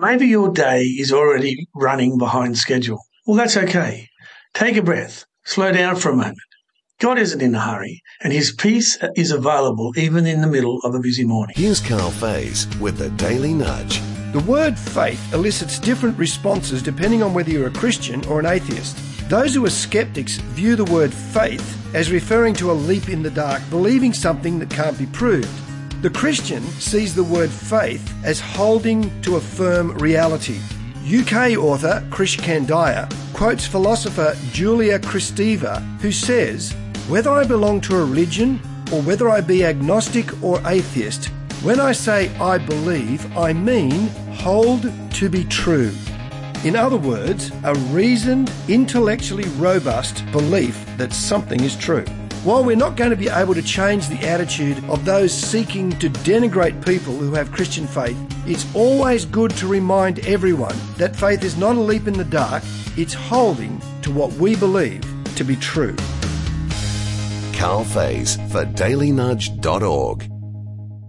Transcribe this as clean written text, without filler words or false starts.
Maybe your day is already running behind schedule. Well, that's okay. Take a breath. Slow down for a moment. God isn't in a hurry, and his peace is available even in the middle of a busy morning. Here's Carl Faze with the Daily Nudge. The word faith elicits different responses depending on whether you're a Christian or an atheist. Those who are skeptics view the word faith as referring to a leap in the dark, believing something that can't be proved. The Christian sees the word faith as holding to a firm reality. UK author Krish Kandiah quotes philosopher Julia Kristeva, who says, "Whether I belong to a religion or whether I be agnostic or atheist, when I say I believe, I mean hold to be true." In other words, a reasoned, intellectually robust belief that something is true. While we're not going to be able to change the attitude of those seeking to denigrate people who have Christian faith, it's always good to remind everyone that faith is not a leap in the dark, it's holding to what we believe to be true. Carl Faze for dailynudge.org.